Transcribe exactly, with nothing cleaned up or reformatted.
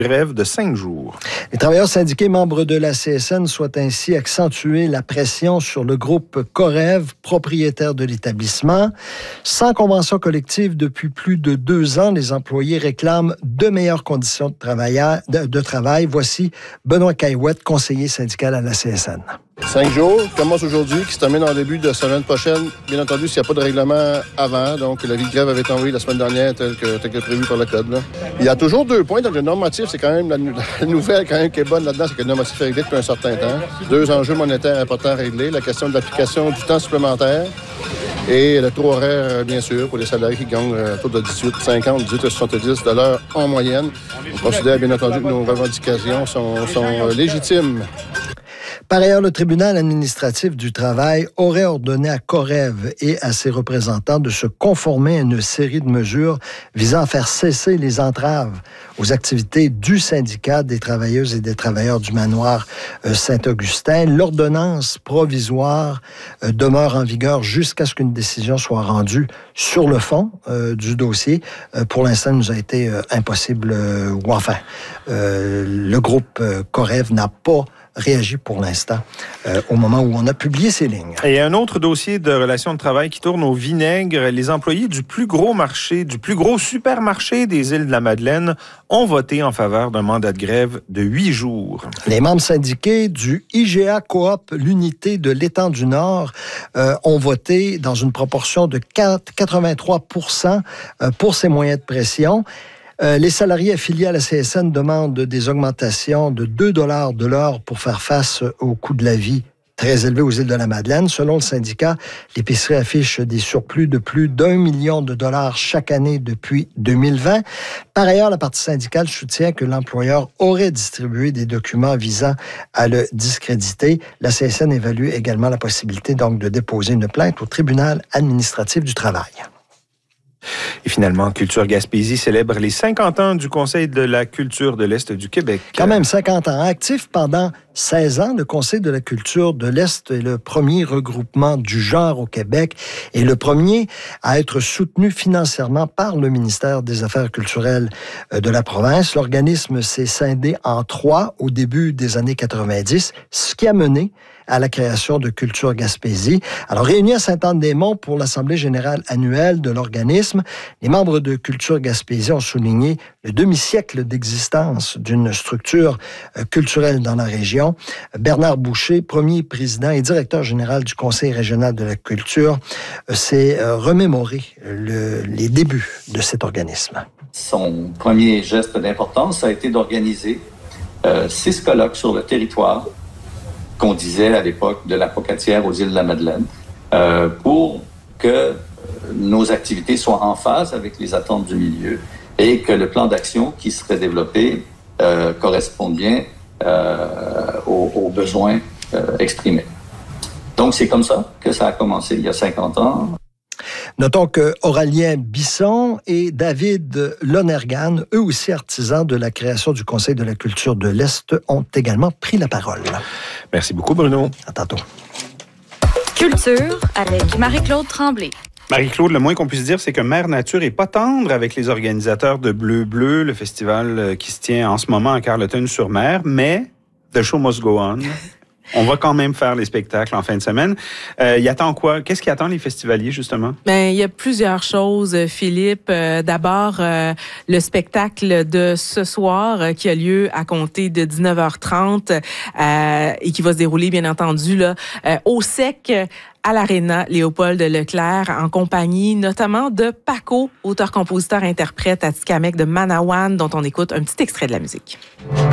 Grève de cinq jours. Les travailleurs syndiqués membres de la C S N souhaitent ainsi accentuer la pression sur le groupe Corev, propriétaire de l'établissement. Sans convention collective depuis plus de deux ans, les employés réclament de meilleures conditions de travail. De, de travail. Voici Benoît Caillouette, conseiller syndical à la C S N. Cinq jours commence aujourd'hui, qui se termine en début de semaine prochaine. Bien entendu, s'il n'y a pas de règlement avant, donc la vie de grève avait été envoyée la semaine dernière, tel que, tel que prévu par le code. Là. Il y a toujours deux points. Donc le normatif, c'est quand même la, la nouvelle quand même qui est bonne là-dedans, c'est que le normatif est réglé depuis un certain temps. Deux enjeux monétaires importants à régler, la question de l'application du temps supplémentaire et le taux horaire, bien sûr, pour les salariés qui gagnent autour de dix-huit, cinquante, dix-huit à soixante-dix de l'heure en moyenne. On considère bien entendu que nos revendications sont, sont légitimes. Par ailleurs, le tribunal administratif du travail aurait ordonné à Corev et à ses représentants de se conformer à une série de mesures visant à faire cesser les entraves aux activités du syndicat des travailleuses et des travailleurs du manoir Saint-Augustin. L'ordonnance provisoire demeure en vigueur jusqu'à ce qu'une décision soit rendue sur le fond euh, du dossier. Euh, pour l'instant, il nous a été euh, impossible, euh, ou enfin, euh, le groupe euh, Corev n'a pas réagi pour l'instant euh, au moment où on a publié ces lignes. Et un autre dossier de relations de travail qui tourne au vinaigre. Les employés du plus gros marché, du plus gros supermarché des îles de la Madeleine ont voté en faveur d'un mandat de grève de huit jours. Les membres syndiqués du I G A Coop, l'unité de l'étang du Nord, euh, ont voté dans une proportion de quatre-vingt-trois pour cent pour ces moyens de pression. Euh, les salariés affiliés à la C S N demandent des augmentations de deux dollars de l'heure pour faire face au coût de la vie très élevé aux îles de la Madeleine. Selon le syndicat, l'épicerie affiche des surplus de plus d'un million de dollars chaque année depuis deux mille vingt. Par ailleurs, la partie syndicale soutient que l'employeur aurait distribué des documents visant à le discréditer. La C S N évalue également la possibilité donc de déposer une plainte au tribunal administratif du travail. Et finalement, Culture Gaspésie célèbre les cinquante ans du Conseil de la culture de l'Est du Québec. Quand même cinquante ans. Actif pendant seize ans, le Conseil de la culture de l'Est est le premier regroupement du genre au Québec et le premier à être soutenu financièrement par le ministère des Affaires culturelles de la province. L'organisme s'est scindé en trois au début des années quatre-vingt-dix, ce qui a mené à la création de Culture Gaspésie. Alors, réunis à Sainte-Anne-des-Monts pour l'Assemblée générale annuelle de l'organisme, les membres de Culture Gaspésie ont souligné le demi-siècle d'existence d'une structure culturelle dans la région. Bernard Boucher, premier président et directeur général du Conseil régional de la culture, s'est remémoré le, les débuts de cet organisme. Son premier geste d'importance a été d'organiser euh, six colloques sur le territoire qu'on disait à l'époque de la Pocatière aux îles de la Madeleine, euh, pour que euh, nos activités soient en phase avec les attentes du milieu et que le plan d'action qui serait développé euh, corresponde bien euh, aux, aux besoins euh, exprimés. Donc, c'est comme ça que ça a commencé il y a cinquante ans. Notons que Aurélien Bisson et David Lonergan, eux aussi artisans de la création du Conseil de la culture de l'Est, ont également pris la parole. Merci beaucoup, Bruno. À tantôt. Culture avec Marie-Claude Tremblay. Marie-Claude, le moins qu'on puisse dire, c'est que Mère Nature est pas tendre avec les organisateurs de Bleu Bleu, le festival qui se tient en ce moment à Carleton-sur-Mer, mais the show must go on. On va quand même faire les spectacles en fin de semaine. Euh, il attend quoi? Qu'est-ce qui attend les festivaliers, justement? Ben, il y a plusieurs choses, Philippe. Euh, d'abord, euh, le spectacle de ce soir euh, qui a lieu à compter de dix-neuf heures trente euh, et qui va se dérouler, bien entendu, là, euh, au sec à l'Aréna Léopold Leclerc, en compagnie notamment de Paco, auteur-compositeur-interprète à Tikamek de Manawan, dont on écoute un petit extrait de la musique.